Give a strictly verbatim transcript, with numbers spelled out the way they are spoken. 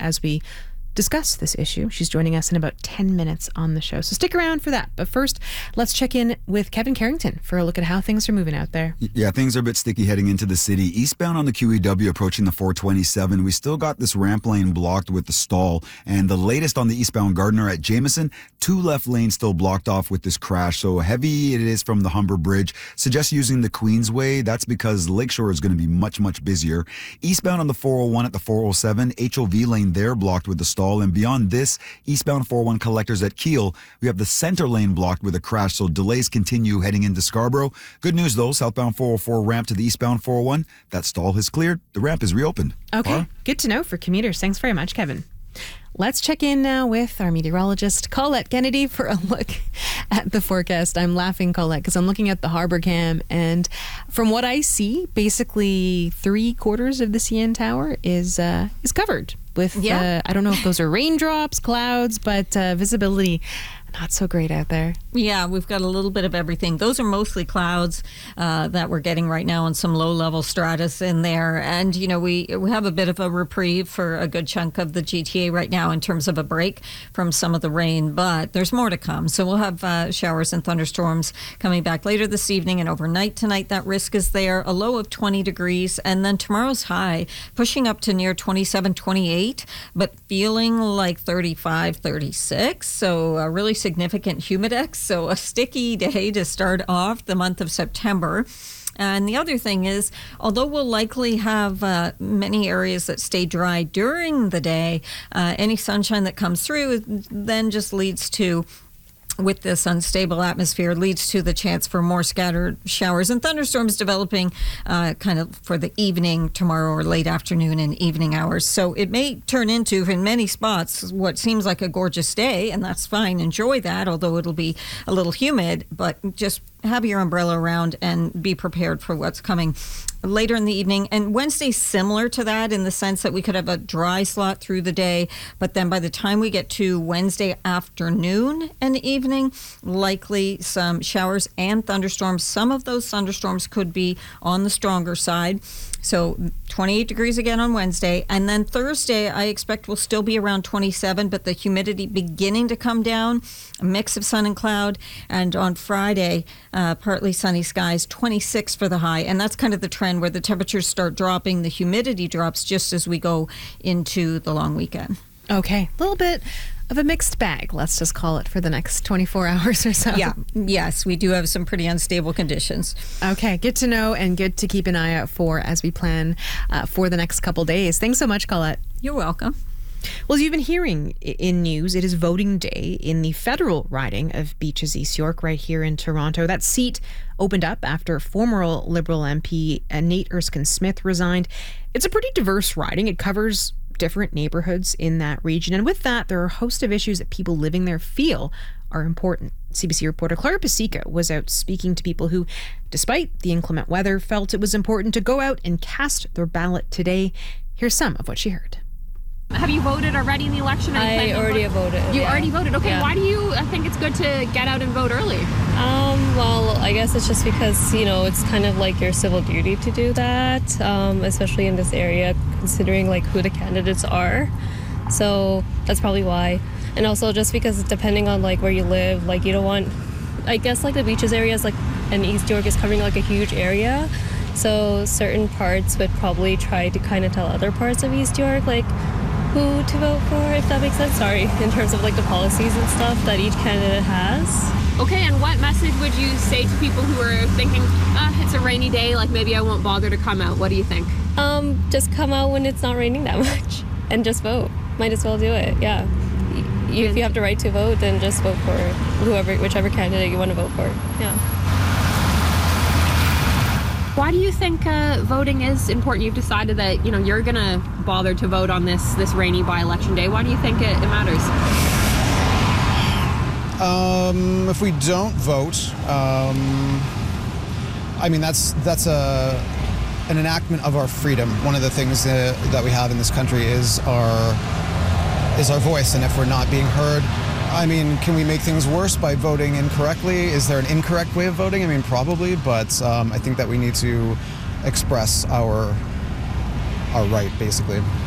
as we discuss this issue. She's joining us in about ten minutes on the show, so stick around for that. But first, let's check in with Kevin Carrington for a look at how things are moving out there. Yeah, things are a bit sticky heading into the city. Eastbound on the Q E W approaching the four twenty-seven, we still got this ramp lane blocked with the stall. And the latest on the eastbound Gardiner at Jameson, two left lanes still blocked off with this crash. So heavy it is from the Humber Bridge. Suggest using the Queensway. That's because Lakeshore is going to be much, much busier. Eastbound on the four oh one at the four oh seven, H O V lane there blocked with the stall. And beyond this, eastbound four oh one collectors at Keele, we have the center lane blocked with a crash, so delays continue heading into Scarborough. Good news though, southbound four oh four ramp to the eastbound four oh one, that stall has cleared. The ramp is reopened. Okay, Huh? Good to know for commuters. Thanks very much, Kevin. Let's check in now with our meteorologist, Colette Kennedy, for a look at the forecast. I'm laughing, Colette, because I'm looking at the Harbour Cam, and from what I see, basically three quarters of the C N Tower is uh, is covered with, Yeah. uh, I don't know if those are raindrops, clouds, but uh, visibility not so great out there. Yeah, we've got a little bit of everything. Those are mostly clouds uh, that we're getting right now and some low-level stratus in there. And, you know, we, we have a bit of a reprieve for a good chunk of the G T A right now in terms of a break from some of the rain, but there's more to come. So we'll have uh, showers and thunderstorms coming back later this evening and overnight tonight. That risk is there. A low of twenty degrees. And then tomorrow's high pushing up to near twenty-seven, twenty-eight, but feeling like thirty-five, thirty-six. So a really significant humidex, so a sticky day to start off the month of September. And the other thing is, although we'll likely have uh, many areas that stay dry during the day, uh, any sunshine that comes through then just leads to, with this unstable atmosphere, leads to the chance for more scattered showers and thunderstorms developing uh, kind of for the evening tomorrow or late afternoon and evening hours. So it may turn into, in many spots, what seems like a gorgeous day, and that's fine. Enjoy that, although it'll be a little humid, but just have your umbrella around and be prepared for what's coming later in the evening. And Wednesday's similar to that in the sense that we could have a dry slot through the day, but then by the time we get to Wednesday afternoon and evening, likely some showers and thunderstorms. Some of those thunderstorms could be on the stronger side. So twenty-eight degrees again on Wednesday. And then Thursday, I expect will still be around twenty-seven, but the humidity beginning to come down, a mix of sun and cloud. And on Friday, uh, partly sunny skies, twenty-six for the high. And that's kind of the trend where the temperatures start dropping. The humidity drops just as we go into the long weekend. Okay, a little bit of a mixed bag, let's just call it, for the next twenty-four hours or so. Yeah, yes, we do have some pretty unstable conditions. Okay, good to know and good to keep an eye out for as we plan uh, for the next couple days. Thanks so much, Colette. You're welcome. Well, as you've been hearing in news, it is voting day in the federal riding of Beaches East York right here in Toronto. That seat opened up after former Liberal M P Nate Erskine-Smith resigned. It's a pretty diverse riding. It covers different neighborhoods in that region. And with that, there are a host of issues that people living there feel are important. C B C reporter Clara Pasica was out speaking to people who, despite the inclement weather, felt it was important to go out and cast their ballot today. Here's some of what she heard. Have you voted already in the election? I already have voted. You yeah. already voted? Okay, Yeah. Why do you think it's good to get out and vote early? Um, well, I guess it's just because, you know, it's kind of like your civil duty to do that, um, especially in this area, considering like who the candidates are. So that's probably why. And also just because depending on like where you live, like you don't want, I guess like the beaches areas, like, and East York is covering like a huge area. So certain parts would probably try to kind of tell other parts of East York, like, who to vote for, if that makes sense. Sorry, in terms of like the policies and stuff that each candidate has. Okay, and what message would you say to people who are thinking, ah, it's a rainy day, like maybe I won't bother to come out? What do you think? Um, just come out when it's not raining that much and just vote. Might as well do it, yeah. You, if you have the right to vote, then just vote for whoever, whichever candidate you want to vote for, yeah. Why do you think uh, voting is important? You've decided that, you know, you're going to bother to vote on this this rainy by-election day. Why do you think it, it matters? Um, if we don't vote, um, I mean, that's that's a an enactment of our freedom. One of the things uh, that we have in this country is our is our voice, and if we're not being heard, I mean, can we make things worse by voting incorrectly? Is there an incorrect way of voting? I mean, probably, but um, I think that we need to express our our right, basically.